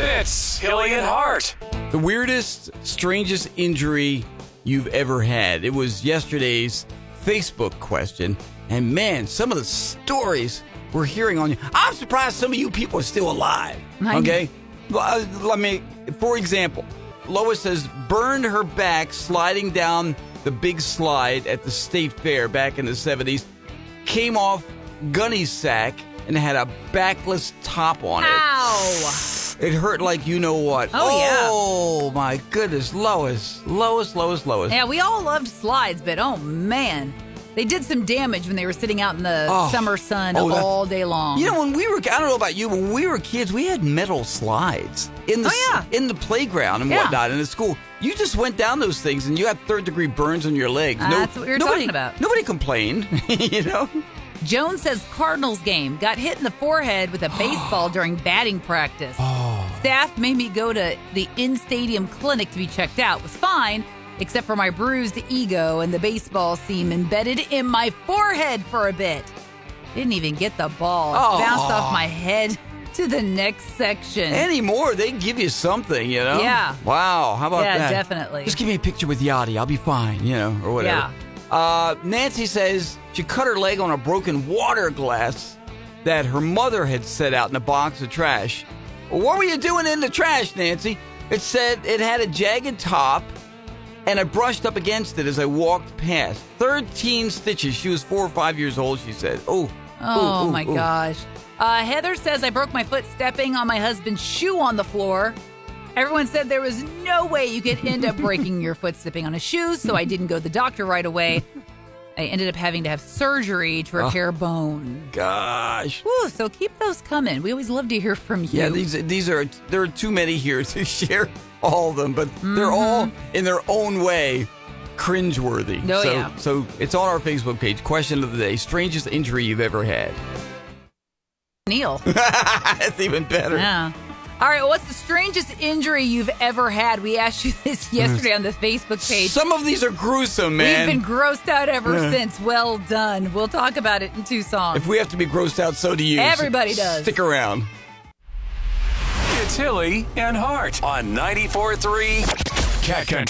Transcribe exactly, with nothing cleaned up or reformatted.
It's Hilly and Hart. The weirdest, strangest injury you've ever had. It was yesterday's Facebook question. And man, some of the stories we're hearing on you. I'm surprised some of you people are still alive. Okay? Well, Let me, for example, Lois has burned her back sliding down the big slide at the state fair back in the seventies. Came off gunny sack and had a backless top on it. Ow! It hurt like you know what. Oh, yeah. Oh, my goodness. Lois. Lois, Lois, Lois. Yeah, we all loved slides, but oh, man. They did some damage when they were sitting out in the Oh. summer sun Oh, that- all day long. You know, when we were, I don't know about you, when we were kids, we had metal slides in the Oh, yeah. in the playground and Yeah. whatnot in the school. You just went down those things and you had third degree burns on your legs. That's what we were nobody, talking about. Nobody complained, you know? Joan says Cardinals game got hit in the forehead with a baseball during batting practice. Oh. Staff made me go to the in-stadium clinic to be checked out. It was fine, except for my bruised ego and the baseball seam embedded in my forehead for a bit. Didn't even get the ball. It Oh. bounced off my head to the next section. Anymore, they give you something, you know? Yeah. Wow, how about Yeah, that? definitely. Just give me a picture with Yachty. I'll be fine, you know, or whatever. Yeah. Uh, Nancy says she cut her leg on a broken water glass that her mother had set out in a box of trash. Well, what were you doing in the trash, Nancy? It said it had a jagged top, and I brushed up against it as I walked past. thirteen stitches. She was four or five years old, she said. Oh, Oh, ooh, ooh, my ooh. gosh. Uh, Heather says I broke my foot stepping on my husband's shoe on the floor. Everyone said there was no way you could end up breaking your foot stepping on a shoe, so I didn't go to the doctor right away. I ended up having to have surgery to repair bone. Gosh. Woo, so keep those coming. We always love to hear from you. Yeah, these these are there are too many here to share all of them, but they're Mm-hmm. all in their own way cringeworthy. Oh, so, yeah. so it's on our Facebook page. Question of the day: strangest injury you've ever had. Neil. That's even better. Yeah. All right, well, what's the strangest injury you've ever had? We asked you this yesterday on the Facebook page. Some of these are gruesome, man. We've been grossed out ever since. Well done. We'll talk about it in two songs. If we have to be grossed out, so do you. Everybody So does. Stick around. It's Hilly and Hart on ninety-four point three Cat Country.